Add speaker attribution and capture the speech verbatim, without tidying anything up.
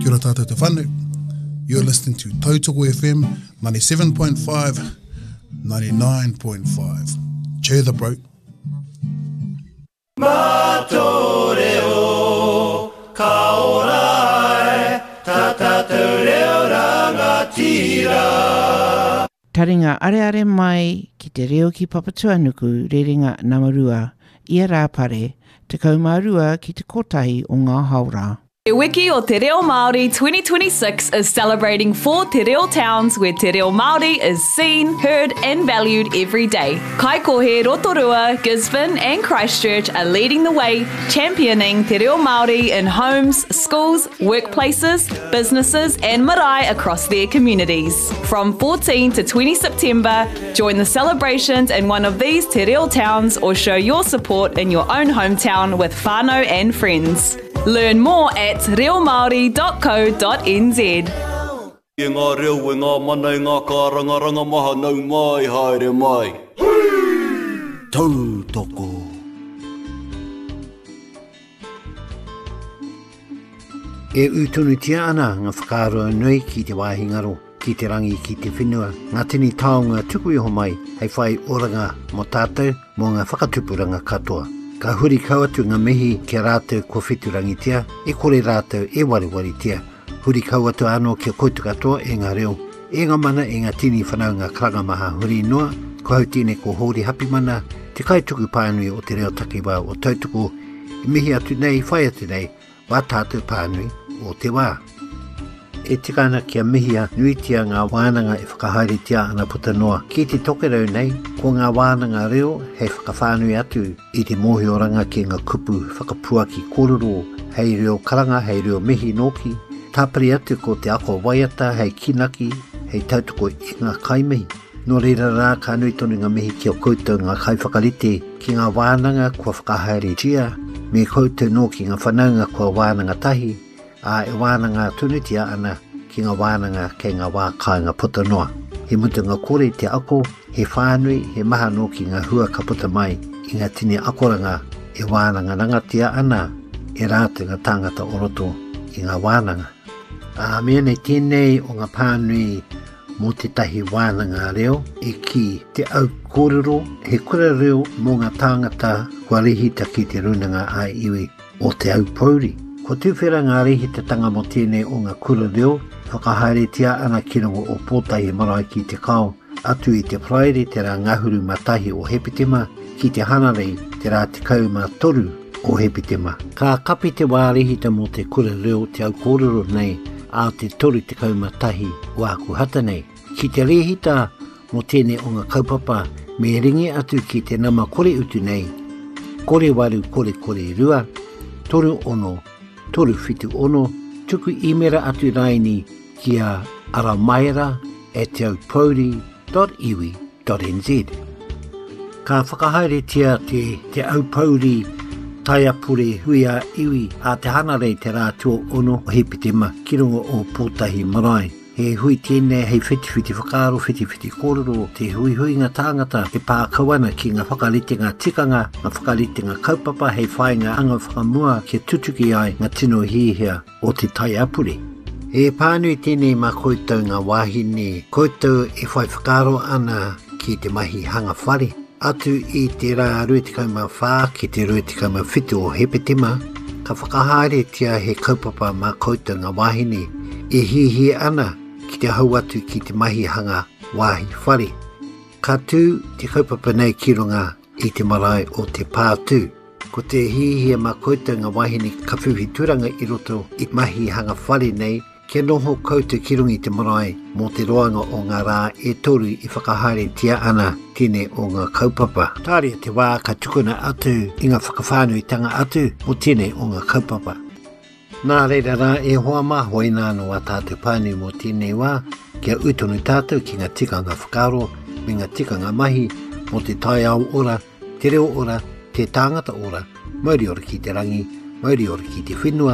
Speaker 1: Kia ora tātou te whanu. You're listening to Tautoko F M ninety-seven point five, ninety-nine point five. Cheer the bro. Matoreo, ka orai, ta tātou reo rangatira.
Speaker 2: Taringa are are mai ki te reo ki Papatuanuku rerenga Namarua, ia rāpare, te kaumarua ki te kotahi o ngā haura.
Speaker 3: Te Wiki o Te Reo Māori twenty twenty-six is celebrating four Te Reo towns where Te Reo Māori is seen, heard and valued every day. Kaikohe, Rotorua, Gisborne and Christchurch are leading the way, championing Te Reo Māori in homes, schools, workplaces, businesses and marae across their communities. From fourteenth to twentieth September, join the celebrations in one of these Te Reo towns or show your support in your own hometown with whānau and friends. Learn more at reo maori dot co dot n z.
Speaker 4: I ngā reo e ngā mana i ngā kārangaranga maha nau mai, haere mai. Tautoko.
Speaker 5: E utunu tia ana ngā whakaroa nui ki te wāhingaro, ki te rangi ki te whenua, ngā tini taonga tuku iho mai, hei whai oranga mo tātou mo ngā whakatupuranga katoa. Ka huri kauatu ngā mihi kia rātou kua whiturangitia, e kore rātou e wariwari tia. Huri kauatu anō kia koutu katoa e ngā reo. E ngā mana e ngā tini whanau ngā karanga maha huri noa, ko hau tine ko hori hapi mana, te kaituku pānui o te reo takiwā o Tautoko, e mihi atu nei, whai atu nei, wā tātou pānui o te wā. E tikana kia mihia nuitia ngā wānanga e whakahaere tia ana puta noa. Ki te tokerau nei, ko ngā wānanga reo hei whakawhānui atu i te mōhioranga ki ngā kupu whakapua ki kōrero, hei reo karanga, hei reo mihi noki, tāpari atu ko te ako waiata, hei kinaki, hei tautoko i ngā kaimihi. No reira rā ka nui tonu ngā mihi ki o koutou ngā kai whakarite ki ngā wānanga kua whakahaere tia, me koutou no ki ngā whanaunga kua wānanga tahi, a e wānanga tunutia ana ki ngā wānanga kei ngā wā kai ngā puta noa. He mutu ngā kore te ako, he whānui, he maha no ki ngā hua ka puta mai, i ngā tini akoranga e wānanga rangatia ana, e rātu ngā tāngata oroto i ngā wānanga. A mea nei tēnei o ngā pānui mō te tahi wānanga reo, e ki te au kōrero, he kura reo mō ngā tāngata kua rihita ki te runanga a iwi o te au pauri. Ko tūwhera ngā rehi te tanga mo tēnei o ngā kura reo, whakahaere tia ana ki rongo o pōtahi marae ki te kao, atu i te praere te rā ngahuru matahi o Hepitema, ki te hanarei te rā te kau mā toru o Hepitema. Ka kapi te wārehita mo te kura reo te au kōrero nei, a te toru te kau matahi o aku hata nei. Ki te rehita mo tēnei o ngā kaupapa, me ringi atu ki te nama kore utu nei, kore waru kore kore rua, toru ono, toru whitu ono, tuku imera atu raini kia aramaera e te au pauri dot iwi dot n z. Ka whakahaere tia te, te au pauri taiapure huia iwi a te hanarei te rātua ono o Hepitema ki rongo o pōtahi marae. He hui tēnei hei whiti-whiti whakaaro, whiti-whiti kōrero, te hui-hui ngā tāngata, e pā kawana ki ngā whakarite ngā tikanga, ngā whakarite ngā kaupapa, hei whai ngā anga whakamua kia tutuki ai ngā tino hihia o te taiapure. E pānui tēnei mā koutou ngā wāhine, koutou e whai whakaaro ana ki te mahi hanga whare. Atu i te rā ruetikau mā whā ki te ruetikau mā whitu o Hepitema, ka whakahaere tia he kaupapa mā koutou ngā wāhine, e hihi ana ki te hau atu ki te mahi hanga wāhi whare. Ka tū te kaupapa nei ki runga i te marae o te pātū. Ko te hihia mā koutou ngā wahine ka whiwhi turanga i roto i mahi hanga whare nei, kia noho koutou ki runga i te marae mō te roanga o ngā rā e toru i whakahaere tia ana tine o ngā kaupapa. Tāria te wā ka tukuna atu i ngā whakawhānuitanga atu mo tine o ngā kaupapa. Nā reira rā e hoa maho i nāno a tātou pānui mō tēnei wā, kia utonu tātou ki ngā tikanga whakaro, me ngā tikanga mahi, mō te tai au ora, te reo ora, te tāngata ora, mauri ora ki te rangi, mauri ora ki te whenua,